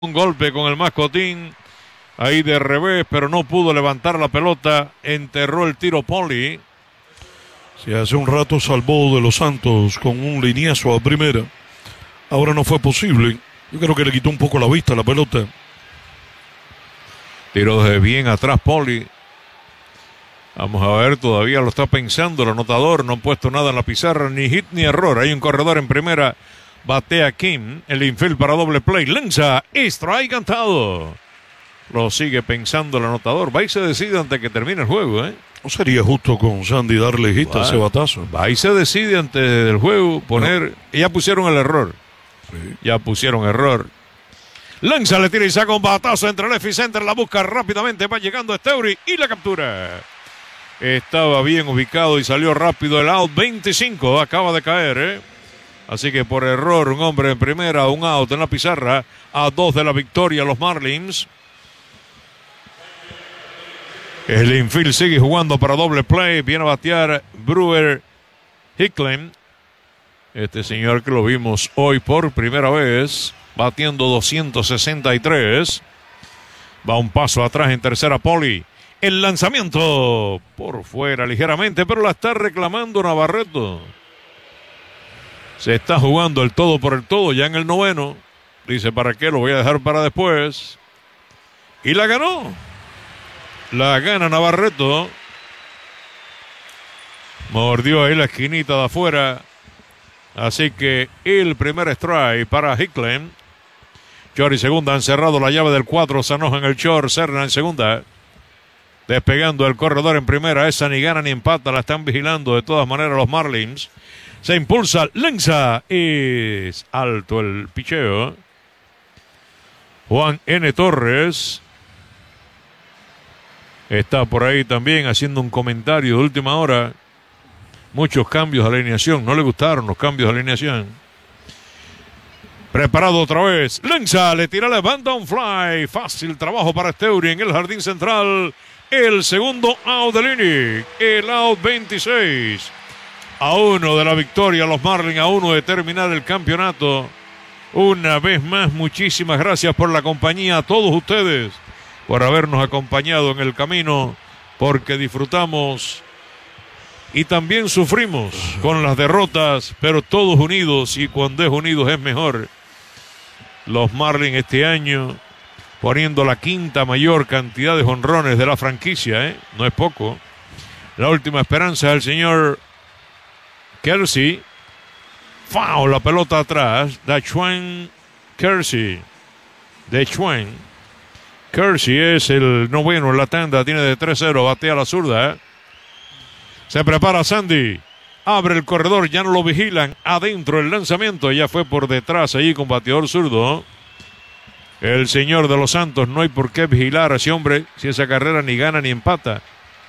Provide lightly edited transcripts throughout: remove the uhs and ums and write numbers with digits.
Un golpe con el mascotín ahí de revés, pero no pudo levantar la pelota. Enterró el tiro Poli. Si hace un rato salvó de los Santos con un lineazo a primera, ahora no fue posible. Yo creo que le quitó un poco la vista a la pelota. Tiro de bien atrás Poli. Vamos a ver, todavía lo está pensando el anotador. No ha puesto nada en la pizarra, ni hit ni error. Hay un corredor en primera. Batea Kim, el infield para doble play. Lanza, strike cantado. Lo sigue pensando el anotador. Va y se decide antes que termine el juego, ¿eh? No sería justo con Sandy darle hit a ese batazo. Va y se decide antes del juego poner. No. Ya pusieron el error. Sí. Ya pusieron error. Lanza, le tira y saca un batazo entre left y center. La busca rápidamente. Va llegando Esteury y la captura. Estaba bien ubicado y salió rápido el out. 25. Acaba de caer, ¿eh? Así que por error, un hombre en primera, un out en la pizarra, a 2 de la victoria los Marlins. El infield sigue jugando para doble play, viene a batear Brewer Hicklin. Este señor que lo vimos hoy por primera vez, batiendo 263. Va un paso atrás en tercera Poli. El lanzamiento por fuera ligeramente, pero la está reclamando Navarreto. Se está jugando el todo por el todo ya en el noveno. Dice, ¿para qué? Lo voy a dejar para después. Y la ganó. La gana Navarreto. Mordió ahí la esquinita de afuera. Así que el primer strike para Hicklin. Short y segunda han cerrado la llave del 4. Sanoja en el short. Serna en segunda. Despegando el corredor en primera. Esa ni gana ni empata. La están vigilando de todas maneras los Marlins. Se impulsa, lanza, es alto el picheo. Juan N. Torres está por ahí también haciendo un comentario de última hora. Muchos cambios de alineación, no le gustaron los cambios de alineación. Preparado otra vez, lanza, le tira, levanta un fly. Fácil trabajo para Esteury en el jardín central. El segundo out del inning, el out 26. A 1 de la victoria, los Marlins, a 1 de terminar el campeonato. Una vez más, muchísimas gracias por la compañía a todos ustedes, por habernos acompañado en el camino, porque disfrutamos y también sufrimos con las derrotas, pero todos unidos, y cuando es unidos es mejor. Los Marlins este año poniendo la quinta mayor cantidad de jonrones de la franquicia, ¿eh? No es poco. La última esperanza del señor Kersey. Foul, la pelota atrás. Dachuan Kersey. Dachuan Kersey es el noveno en la tanda. Tiene de 3-0. Batea a la zurda. Se prepara Sandy. Abre el corredor. Ya no lo vigilan. Adentro el lanzamiento. Ya fue por detrás allí con bateador zurdo. El señor de los Santos. No hay por qué vigilar a ese hombre si esa carrera ni gana ni empata.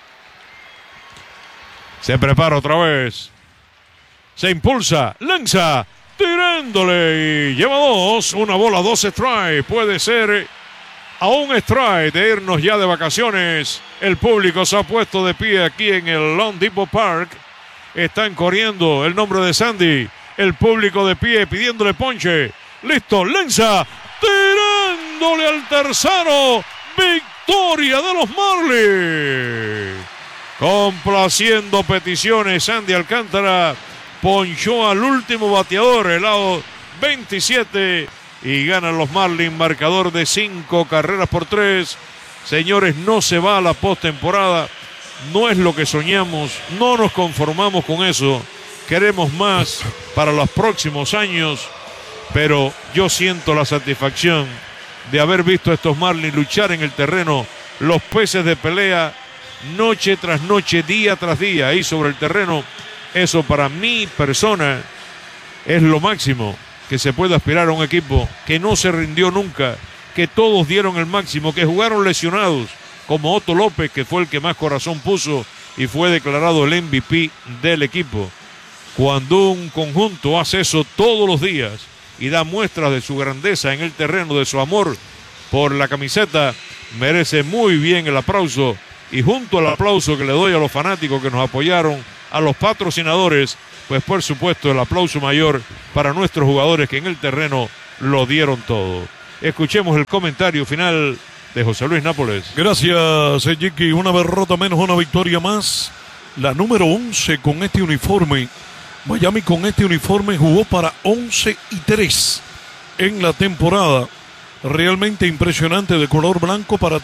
Se prepara otra vez. Se impulsa, lanza, tirándole y lleva 2, una bola, 2 strike. Puede ser a un strike de irnos ya de vacaciones. El público se ha puesto de pie aquí en el Lone Depot Park. Están corriendo el nombre de Sandy. El público de pie pidiéndole ponche. Listo, lanza, tirándole al tercero. Victoria de los Marlins. Complaciendo peticiones, Sandy Alcántara ponchó al último bateador, el lado 27, y ganan los Marlins, marcador de 5 carreras por 3. Señores, no se va a la postemporada, no es lo que soñamos, no nos conformamos con eso, queremos más para los próximos años, pero yo siento la satisfacción de haber visto a estos Marlins luchar en el terreno, los peces de pelea, noche tras noche, día tras día, ahí sobre el terreno. Eso para mi persona es lo máximo que se puede aspirar a un equipo que no se rindió nunca, que todos dieron el máximo, que jugaron lesionados, como Otto López, que fue el que más corazón puso y fue declarado el MVP del equipo. Cuando un conjunto hace eso todos los días y da muestras de su grandeza en el terreno, de su amor por la camiseta, merece muy bien el aplauso, y junto al aplauso que le doy a los fanáticos que nos apoyaron, a los patrocinadores, pues por supuesto el aplauso mayor para nuestros jugadores que en el terreno lo dieron todo. Escuchemos el comentario final de José Luis Nápoles. Gracias, Jiki. Una derrota menos, una victoria más. La número 11 con este uniforme. Miami con este uniforme jugó para 11-3 en la temporada. Realmente impresionante, de color blanco para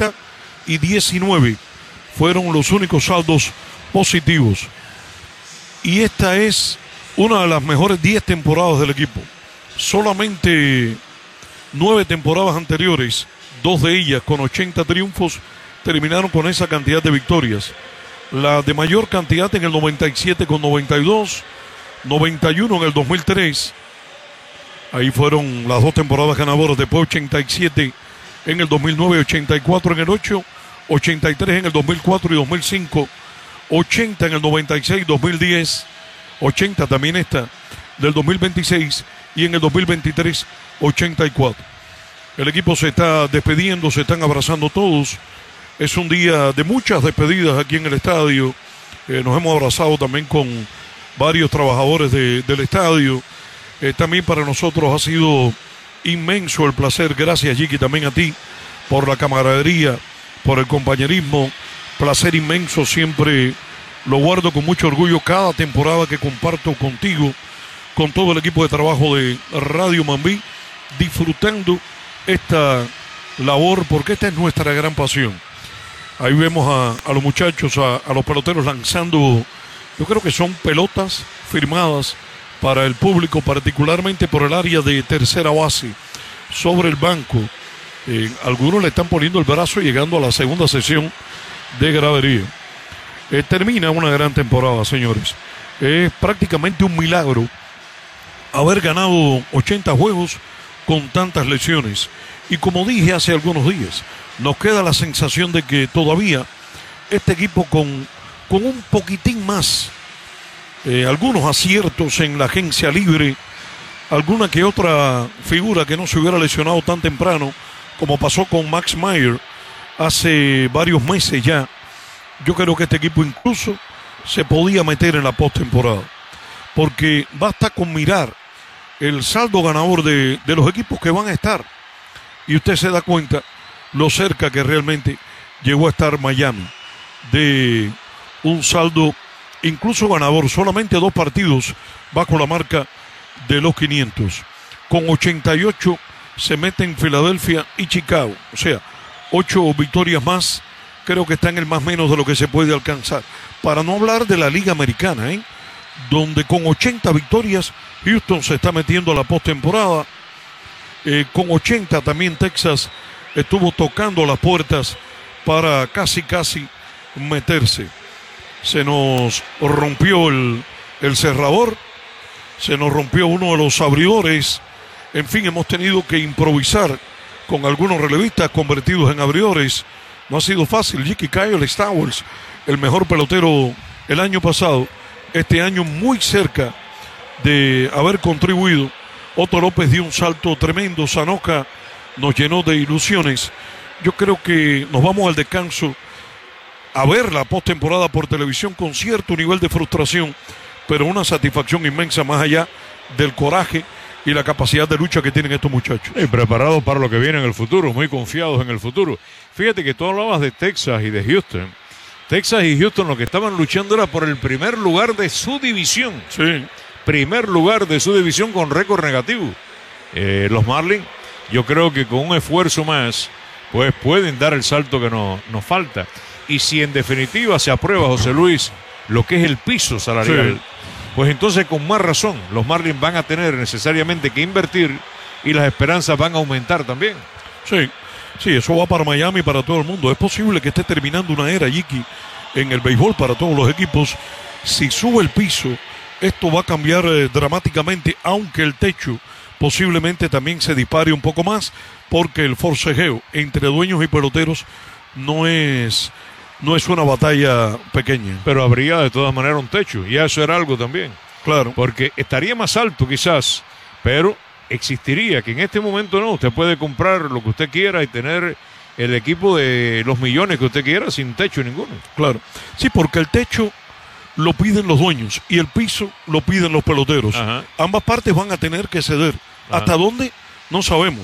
30-19. Fueron los únicos saldos positivos. Y esta es una de las mejores 10 temporadas del equipo. Solamente 9 temporadas anteriores, 2 de ellas con 80 triunfos, terminaron con esa cantidad de victorias. La de mayor cantidad en el 97 con 92, 91 en el 2003. Ahí fueron las 2 temporadas ganadoras. Después 87 en el 2009, 84 en el 8, 83 en el 2004 y 2005, 80 en el 96, 2010, 80 también esta del 2026 y en el 2023, 84. El equipo se está despidiendo, se están abrazando todos. Es un día de muchas despedidas aquí en el estadio. Nos hemos abrazado también con varios trabajadores del estadio. También para nosotros ha sido inmenso el placer. Gracias, Jiki, también a ti por la camaradería, por el compañerismo. Placer inmenso, siempre lo guardo con mucho orgullo cada temporada que comparto contigo, con todo el equipo de trabajo de Radio Mambí, disfrutando esta labor, porque esta es nuestra gran pasión. Ahí vemos a los muchachos, a los peloteros lanzando, yo creo que son pelotas firmadas para el público, particularmente por el área de tercera base, sobre el banco. Algunos le están poniendo el brazo llegando a la segunda sesión de gradería. Termina una gran temporada, señores. Es prácticamente un milagro haber ganado 80 juegos con tantas lesiones. Y como dije hace algunos días, nos queda la sensación de que todavía este equipo con un poquitín más, algunos aciertos en la agencia libre, alguna que otra figura que no se hubiera lesionado tan temprano, como pasó con Max Meyer hace varios meses ya. Yo creo que este equipo incluso se podía meter en la postemporada, porque basta con mirar el saldo ganador de los equipos que van a estar y usted se da cuenta lo cerca que realmente llegó a estar Miami de un saldo incluso ganador. Solamente 2 partidos bajo la marca de los 500. Con 88 se meten Filadelfia y Chicago. O sea, 8 victorias más. Creo que está en el más menos de lo que se puede alcanzar. Para no hablar de la Liga Americana, donde con 80 victorias Houston se está metiendo a la postemporada. Con 80 también Texas estuvo tocando las puertas para casi meterse. Se nos rompió el cerrador, se nos rompió uno de los abridores. En fin, hemos tenido que improvisar con algunos relevistas convertidos en abridores. No ha sido fácil. Jiki Kyle Stowers, el mejor pelotero el año pasado, este año muy cerca de haber contribuido. Otto López dio un salto tremendo. Sanoka nos llenó de ilusiones. Yo creo que nos vamos al descanso a ver la postemporada por televisión con cierto nivel de frustración, pero una satisfacción inmensa más allá del coraje y la capacidad de lucha que tienen estos muchachos. Y preparados para lo que viene en el futuro, muy confiados en el futuro. Fíjate que tú hablabas de Texas y de Houston. Texas y Houston lo que estaban luchando era por el primer lugar de su división. Sí. Primer lugar de su división con récord negativo. Los Marlins, yo creo que con un esfuerzo más, pues pueden dar el salto que nos falta. Y si en definitiva se aprueba, José Luis, lo que es el piso salarial, sí, pues entonces con más razón los Marlins van a tener necesariamente que invertir y las esperanzas van a aumentar también. Sí, eso va para Miami, para todo el mundo. Es posible que esté terminando una era, Jiki, en el béisbol para todos los equipos. Si sube el piso, esto va a cambiar dramáticamente, aunque el techo posiblemente también se dispare un poco más, porque el forcejeo entre dueños y peloteros no es una batalla pequeña. Pero habría de todas maneras un techo, y eso era algo también. Claro. Porque estaría más alto quizás, pero existiría, que en este momento no. Usted puede comprar lo que usted quiera y tener el equipo de los millones que usted quiera sin techo ninguno. Claro. Sí, porque el techo lo piden los dueños y el piso lo piden los peloteros. Ajá. Ambas partes van a tener que ceder. Ajá. ¿Hasta dónde? No sabemos.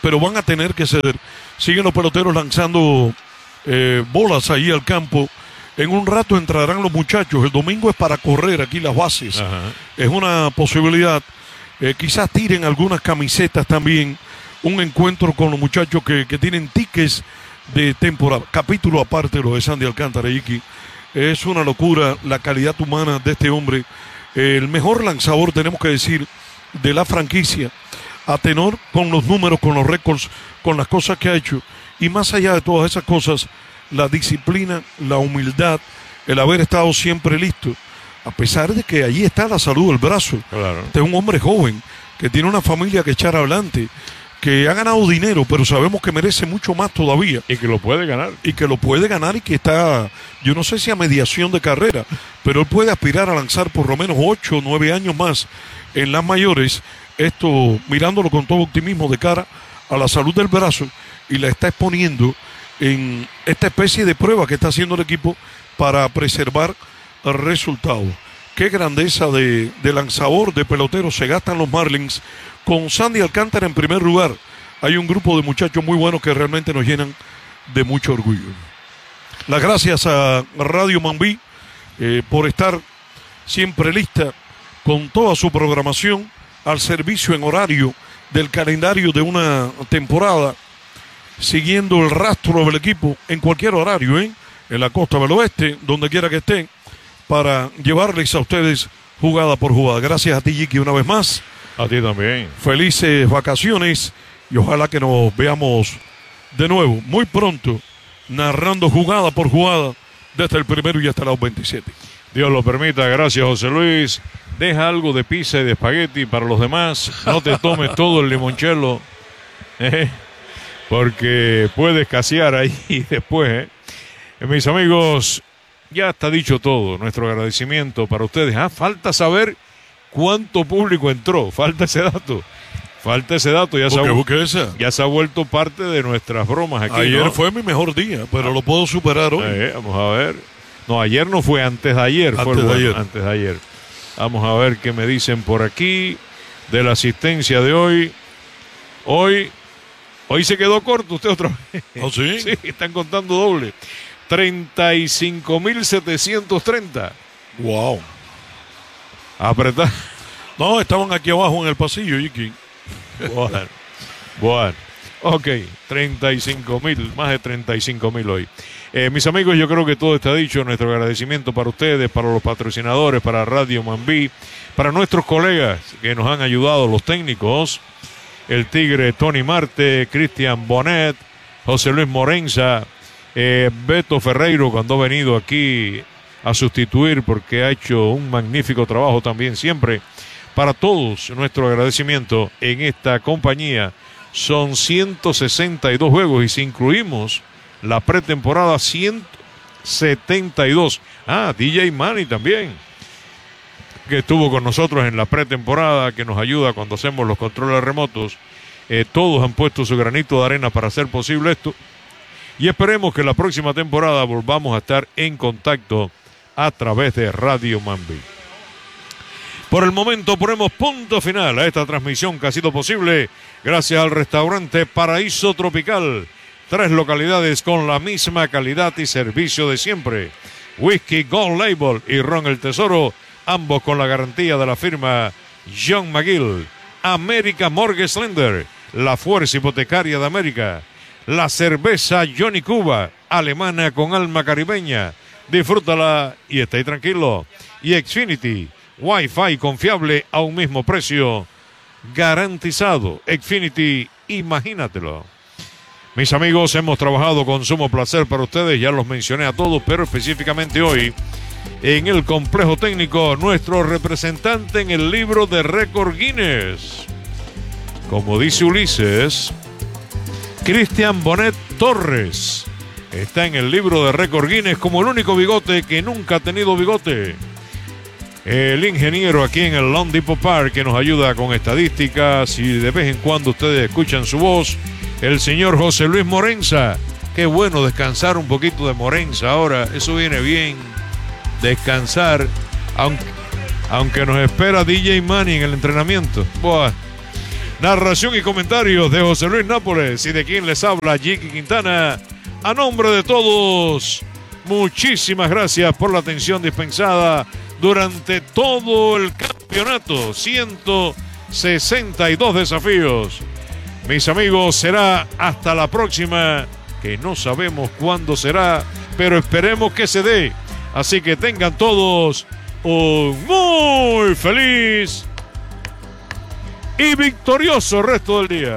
pero van a tener que ceder. Siguen los peloteros lanzando bolas ahí al campo. En un rato entrarán los muchachos. El domingo es para correr aquí las bases. Ajá. Es una posibilidad. Quizás tiren algunas camisetas también. Un encuentro con los muchachos que tienen tickets de temporada. Capítulo aparte lo de Sandy Alcántara, Iki. Es una locura la calidad humana de este hombre. El mejor lanzador, tenemos que decir, de la franquicia. A tenor con los números, con los récords, con las cosas que ha hecho. Y más allá de todas esas cosas, la disciplina, la humildad, el haber estado siempre listo. A pesar de que allí está la salud del brazo. Claro. Este es un hombre joven, que tiene una familia que echar adelante, que ha ganado dinero, pero sabemos que merece mucho más todavía. Y que lo puede ganar. Y que lo puede ganar y que está, yo no sé si a mediación de carrera, pero él puede aspirar a lanzar por lo menos 8 o 9 años más en las mayores. Esto mirándolo con todo optimismo de cara a la salud del brazo, y la está exponiendo en esta especie de prueba que está haciendo el equipo para preservar resultados. Qué grandeza de lanzador, de pelotero se gastan los Marlins con Sandy Alcántara en primer lugar. Hay un grupo de muchachos muy buenos que realmente nos llenan de mucho orgullo. Las gracias a Radio Mambí por estar siempre lista con toda su programación al servicio en horario del calendario de una temporada, siguiendo el rastro del equipo en cualquier horario, en la costa del oeste, donde quiera que estén, para llevarles a ustedes jugada por jugada. Gracias a ti, Jiki, una vez más. A ti también. Felices vacaciones y ojalá que nos veamos de nuevo muy pronto, narrando jugada por jugada desde el primero y hasta los 27. Dios lo permita. Gracias, José Luis. Deja algo de pizza y de espagueti para los demás. No te tomes todo el limoncello, porque puedes escasear ahí después. Mis amigos, ya está dicho todo. Nuestro agradecimiento para ustedes. Falta saber cuánto público entró. Falta ese dato. Ya se ha vuelto parte de nuestras bromas aquí. Ayer ¿no? fue mi mejor día, pero lo puedo superar hoy. Vamos a ver. No, ayer no fue, antes de ayer. Antes de ayer. Vamos a ver qué me dicen por aquí de la asistencia de hoy. Hoy se quedó corto usted otra vez. ¿Oh, sí? Sí, están contando doble. 35.730. Wow. Apretar. No, estaban aquí abajo en el pasillo, Iki. Bueno. Ok, 35.000, más de 35.000 hoy. Mis amigos, yo creo que todo está dicho. Nuestro agradecimiento para ustedes, para los patrocinadores, para Radio Mambí, para nuestros colegas que nos han ayudado, los técnicos, el Tigre Tony Marte, Cristian Bonet, José Luis Morenza, Beto Ferreiro, cuando ha venido aquí a sustituir porque ha hecho un magnífico trabajo también siempre. Para todos, nuestro agradecimiento en esta compañía. Son 162 juegos y si incluimos la pretemporada, 172. DJ Manny también, que estuvo con nosotros en la pretemporada, que nos ayuda cuando hacemos los controles remotos. Todos han puesto su granito de arena para hacer posible esto. Y esperemos que la próxima temporada volvamos a estar en contacto a través de Radio Mambí. Por el momento ponemos punto final a esta transmisión que ha sido posible gracias al restaurante Paraíso Tropical. 3 localidades con la misma calidad y servicio de siempre. Whisky Gold Label y Ron El Tesoro, ambos con la garantía de la firma John McGill. América Mortgage Lender, la fuerza hipotecaria de América. La cerveza Johnny Cuba, alemana con alma caribeña. Disfrútala y esté ahí tranquilo. Y Xfinity, Wi-Fi confiable a un mismo precio garantizado. Xfinity, imagínatelo. Mis amigos, hemos trabajado con sumo placer para ustedes, ya los mencioné a todos, pero específicamente hoy en el complejo técnico, nuestro representante en el libro de récord Guinness. Como dice Ulises, Cristian Bonet Torres está en el libro de récord Guinness como el único bigote que nunca ha tenido bigote. El ingeniero aquí en el Lone Depot Park que nos ayuda con estadísticas y de vez en cuando ustedes escuchan su voz, el señor José Luis Morenza. Qué bueno descansar un poquito de Morenza ahora, eso viene bien, descansar, aunque nos espera DJ Manny en el entrenamiento. Buah. Narración y comentarios de José Luis Nápoles y de quien les habla, Jiki Quintana. A nombre de todos, muchísimas gracias por la atención dispensada durante todo el campeonato. 162 desafíos. Mis amigos, será hasta la próxima, que no sabemos cuándo será, pero esperemos que se dé. Así que tengan todos un muy feliz y victorioso resto del día.